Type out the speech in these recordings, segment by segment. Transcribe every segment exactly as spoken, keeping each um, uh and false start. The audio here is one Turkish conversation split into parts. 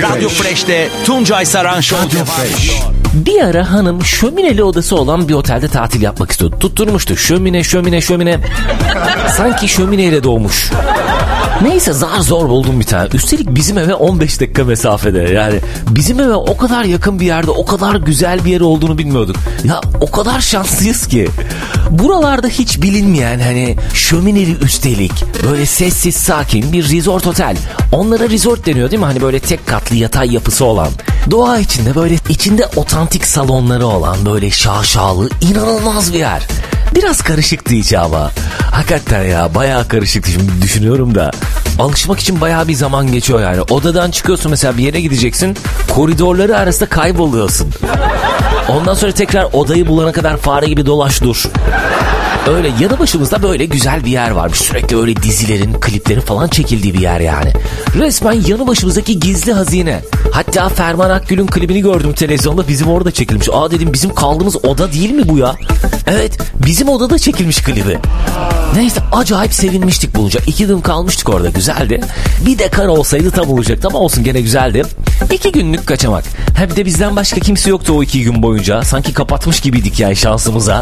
Radyo Fresh'te Tuncay Saran Show devam ediyor. Bir ara hanım şömineli odası olan bir otelde tatil yapmak istiyordu. Tutturmuştu şömine şömine şömine. Sanki şömineyle doğmuş. Neyse zar zor buldum bir tane. Üstelik bizim eve on beş dakika mesafede. Yani bizim eve o kadar yakın bir yerde, o kadar güzel bir yer olduğunu bilmiyorduk. Ya o kadar şanslıyız ki. Buralarda hiç bilinmeyen hani şömineli üstelik böyle sessiz sakin bir resort otel. Onlara resort deniyor değil mi? Hani böyle tek katlı yatay yapısı olan. Doğa içinde böyle içinde otantik salonları olan böyle şaşalı inanılmaz bir yer. Biraz karışıktı içi ama. Hakikaten ya bayağı karışıktı şimdi düşünüyorum da. Alışmak için bayağı bir zaman geçiyor yani. Odadan çıkıyorsun mesela bir yere gideceksin. Koridorları arasında kayboluyorsun. Ondan sonra tekrar odayı bulana kadar fare gibi dolaş dur. Öyle yanı başımızda böyle güzel bir yer varmış. Sürekli öyle dizilerin, kliplerin falan çekildiği bir yer yani. Resmen yanı başımızdaki gizli hazine. Hatta Ferman Akgül'ün klibini gördüm televizyonda, bizim orada çekilmiş. Aa dedim bizim kaldığımız oda değil mi bu ya? Evet bizim odada çekilmiş klibi. Neyse acayip sevinmiştik bulunca. İki gün kalmıştık orada, güzeldi. Bir de kar olsaydı tam olacaktı ama olsun gene güzeldi. İki günlük kaçamak. Hem de bizden başka kimse yoktu o iki gün boyunca. Sanki kapatmış gibiydik yani şansımıza.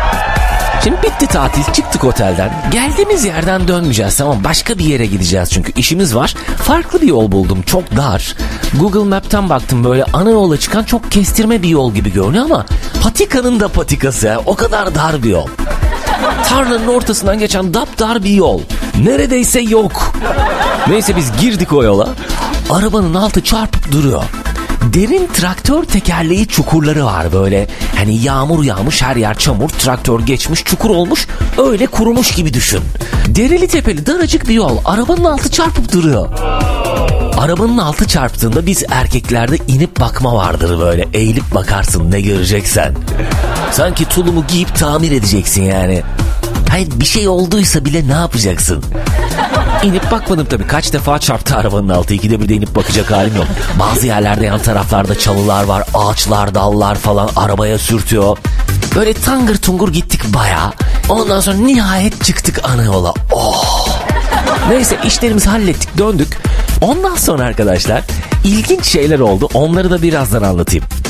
Şimdi bitti tatil, çıktık otelden. Geldiğimiz yerden dönmeyeceğiz, tamam, başka bir yere gideceğiz çünkü işimiz var. Farklı bir yol buldum, çok dar. Google Map'ten baktım, böyle ana yola çıkan çok kestirme bir yol gibi görünüyor ama patikanın da patikası, o kadar dar bir yol. Tarlanın ortasından geçen dapdar bir yol. Neredeyse yok. Neyse biz girdik o yola. Arabanın altı çarpıp duruyor. Derin traktör tekerleği çukurları var böyle. Hani yağmur yağmış, her yer çamur, traktör geçmiş, çukur olmuş, öyle kurumuş gibi düşün. Dereli tepeli daracık bir yol. Arabanın altı çarpıp duruyor. Arabanın altı çarptığında biz erkeklerde inip bakma vardır böyle. Eğilip bakarsın ne göreceksen. Sanki tulumu giyip tamir edeceksin yani. Hayır bir şey olduysa bile ne yapacaksın? İnip bakmadım tabii. Kaç defa çarptı arabanın altı. İkide bir de inip bakacak halim yok. Bazı yerlerde yan taraflarda çalılar var. Ağaçlar, dallar falan arabaya sürtüyor. Böyle tangır tungur gittik bayağı. Ondan sonra nihayet çıktık ana yola. Oh! Neyse işlerimizi hallettik, döndük. Ondan sonra arkadaşlar ilginç şeyler oldu. Onları da birazdan anlatayım.